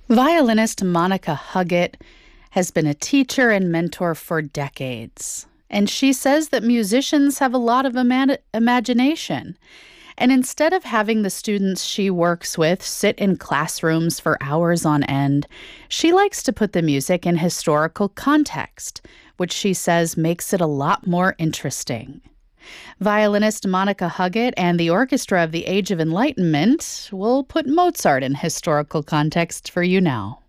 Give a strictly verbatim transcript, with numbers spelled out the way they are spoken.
Violinist Monica Huggett has been a teacher and mentor for decades. And she says that musicians have a lot of ima- imagination. And instead of having the students she works with sit in classrooms for hours on end, she likes to put the music in historical context, which she says makes it a lot more interesting. Violinist Monica Huggett and the Orchestra of the Age of Enlightenment will put Mozart in historical context for you now.